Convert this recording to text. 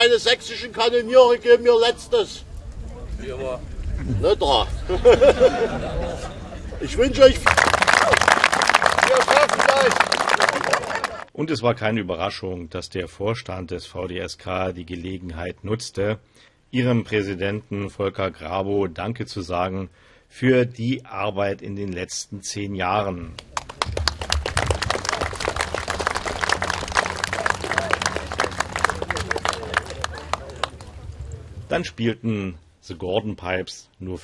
Meine sächsischen Kanoniere geben mir letztes. Wie immer. Ne, da. Ich wünsche euch viel Erfolg. Und es war keine Überraschung, dass der Vorstand des VDSK die Gelegenheit nutzte, ihrem Präsidenten Volker Grabow Danke zu sagen für die Arbeit in den letzten 10 Jahren. Dann spielten The Gordon Pipes nur